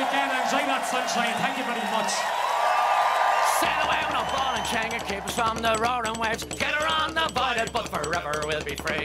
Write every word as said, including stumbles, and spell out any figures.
weekend. Enjoy that sunshine. Thank you very much. Sail away on a ball and chain and keep us from the roaring waves. Get her on the voided, but forever we'll be free.